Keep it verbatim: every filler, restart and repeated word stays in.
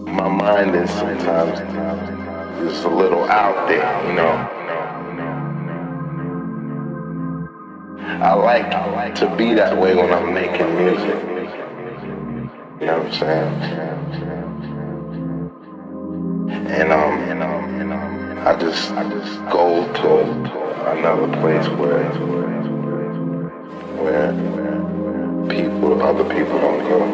my mind is sometimes just a little out there, you know. I like to be that way when I'm making music. You know what I'm saying? And um, and um, and um, I just, I just go to another place where, where people, other people don't go.